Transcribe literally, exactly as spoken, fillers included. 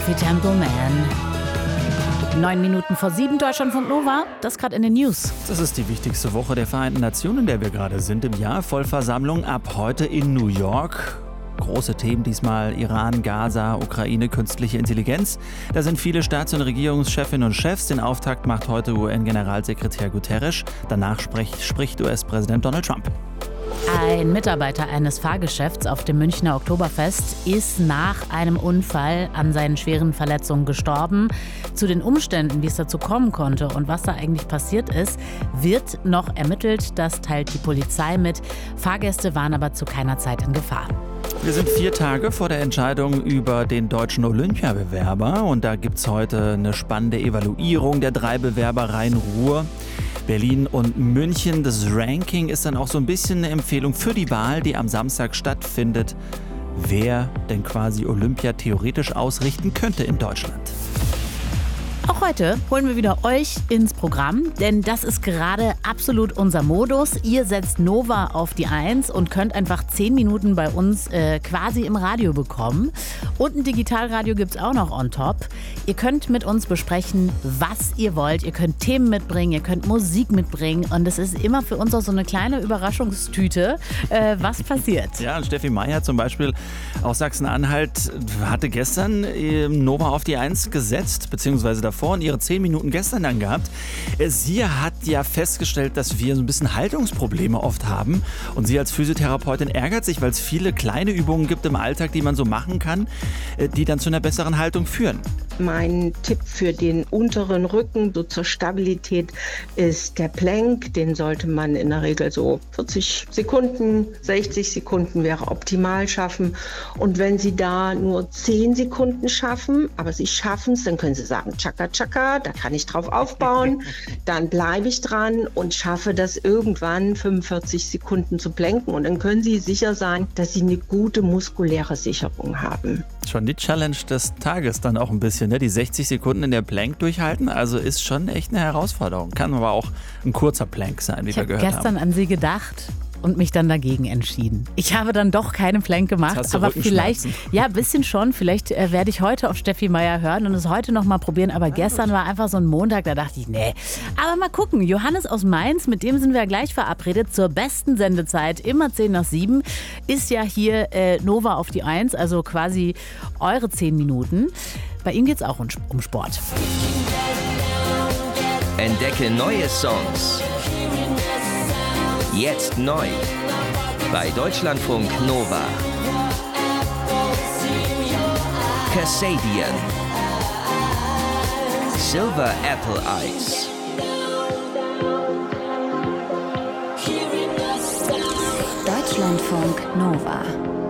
Coffee Temple Man. Neun Minuten vor sieben, Deutschlandfunk Nova, das gerade in den News. Das ist die wichtigste Woche der Vereinten Nationen, in der wir gerade sind im Jahr. Vollversammlung ab heute in New York. Große Themen diesmal: Iran, Gaza, Ukraine, künstliche Intelligenz. Da sind viele Staats- und Regierungschefinnen und Chefs. Den Auftakt macht heute U N-Generalsekretär Guterres. Danach spricht, spricht U S-Präsident Donald Trump. Ein Mitarbeiter eines Fahrgeschäfts auf dem Münchner Oktoberfest ist nach einem Unfall an seinen schweren Verletzungen gestorben. Zu den Umständen, wie es dazu kommen konnte und was da eigentlich passiert ist, wird noch ermittelt. Das teilt die Polizei mit. Fahrgäste waren aber zu keiner Zeit in Gefahr. Wir sind vier Tage vor der Entscheidung über den deutschen Olympiabewerber. Und da gibt es heute eine spannende Evaluierung der drei Bewerber Rhein-Ruhr, Berlin und München. Das Ranking ist dann auch so ein bisschen eine Empfehlung für die Wahl, die am Samstag stattfindet, wer denn quasi Olympia theoretisch ausrichten könnte in Deutschland. Auch heute holen wir wieder euch ins Programm, denn das ist gerade absolut unser Modus. Ihr setzt Nova auf die Eins und könnt einfach zehn Minuten bei uns äh, quasi im Radio bekommen. Und ein Digitalradio gibt es auch noch on top. Ihr könnt mit uns besprechen, was ihr wollt. Ihr könnt Themen mitbringen, ihr könnt Musik mitbringen. Und es ist immer für uns auch so eine kleine Überraschungstüte, äh, was passiert. Ja, und Steffi Meyer zum Beispiel aus Sachsen-Anhalt hatte gestern äh, Nova auf die Eins gesetzt, beziehungsweise davor. Und ihre zehn Minuten gestern dann gehabt. Sie hat ja festgestellt, dass wir so ein bisschen Haltungsprobleme oft haben. Und sie als Physiotherapeutin ärgert sich, weil es viele kleine Übungen gibt im Alltag, die man so machen kann, die dann zu einer besseren Haltung führen. Mein Tipp für den unteren Rücken, so zur Stabilität, ist der Plank. Den sollte man in der Regel so vierzig Sekunden, sechzig Sekunden wäre optimal schaffen. Und wenn Sie da nur zehn Sekunden schaffen, aber Sie schaffen es, dann können Sie sagen, tschakka, tschakka, da kann ich drauf aufbauen. Dann bleibe ich dran und schaffe das irgendwann fünfundvierzig Sekunden zu planken. Und dann können Sie sicher sein, dass Sie eine gute muskuläre Sicherung haben. Schon die Challenge des Tages dann auch ein bisschen, ne? Die sechzig Sekunden in der Plank durchhalten, also ist schon echt eine Herausforderung. Kann aber auch ein kurzer Plank sein, wie ich wir gehört haben. Ich habe gestern an Sie gedacht und mich dann dagegen entschieden. Ich habe dann doch keine Plank gemacht, hast du aber vielleicht, ja, ein bisschen schon, vielleicht äh, werde ich heute auf Steffi Meyer hören und es heute noch mal probieren, aber gestern war einfach so ein Montag, da dachte ich, nee. Aber mal gucken, Johannes aus Mainz, mit dem sind wir gleich verabredet, zur besten Sendezeit, immer zehn nach sieben, ist ja hier äh, Nova auf die Eins, also quasi eure zehn Minuten. Bei ihm geht es auch um Sport. Entdecke neue Songs. Jetzt neu bei Deutschlandfunk Nova. Kasabian. Silver Apple Eyes. Deutschlandfunk Nova.